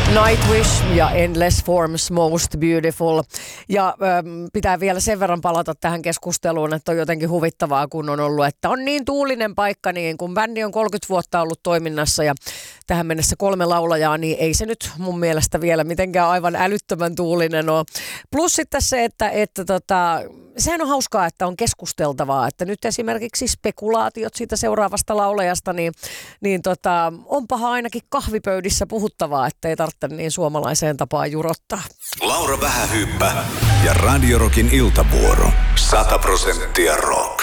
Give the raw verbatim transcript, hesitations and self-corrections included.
Nightwish ja Endless Forms Most Beautiful. Ja ähm, pitää vielä sen verran palata tähän keskusteluun, että on jotenkin huvittavaa, kun on ollut, että on niin tuulinen paikka, niin kun bändi on kolmekymmentä vuotta ollut toiminnassa ja tähän mennessä kolme laulajaa, niin ei se nyt mun mielestä vielä mitenkään aivan älyttömän tuulinen ole. Plus sitten se, että, että tota, sehän on hauskaa, että on keskusteltavaa, että nyt esimerkiksi spekulaatiot siitä seuraavasta laulajasta, niin, niin tota, onpahan ainakin kahvipöydissä puhuttavaa, että ei tarvitse niin suomalaiseen tapaan jurottaa. Laura Vähähyyppä ja Radio Rockin iltavuoro. sata prosenttia rock.